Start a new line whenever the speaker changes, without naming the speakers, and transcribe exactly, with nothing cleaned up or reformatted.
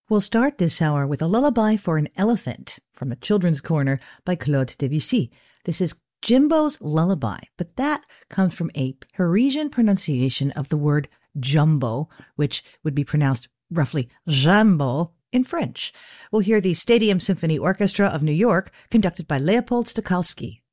We'll start this hour with a lullaby for an elephant from the Children's Corner by Claude Debussy. This is Jimbo's Lullaby, but that comes from a Parisian pronunciation of the word jumbo, which would be pronounced roughly jambo in French. We'll hear the Stadium Symphony Orchestra of New York, conducted by Leopold Stokowski.